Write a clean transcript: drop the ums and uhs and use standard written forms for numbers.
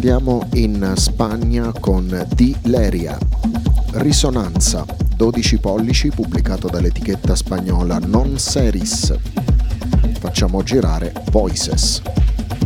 Andiamo in Spagna con Di Leria, Risonanza, 12 pollici, pubblicato dall'etichetta spagnola Non Seris. Facciamo girare Voices.